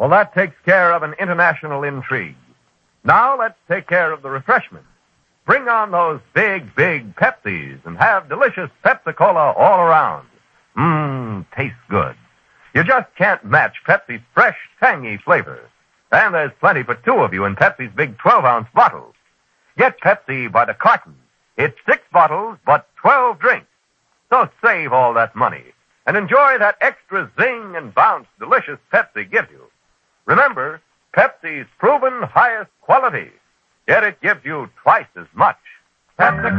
Well, that takes care of an international intrigue. Now let's take care of the refreshment. Bring on those big Pepsis and have delicious Pepsi-Cola all around. Tastes good. You just can't match Pepsi's fresh, tangy flavor. And there's plenty for two of you in Pepsi's big 12-ounce bottles. Get Pepsi by the carton. It's 6 bottles, but 12 drinks. So save all that money and enjoy that extra zing and bounce delicious Pepsi gives you. Remember, Pepsi's proven highest quality, yet it gives you twice as much. Pepsi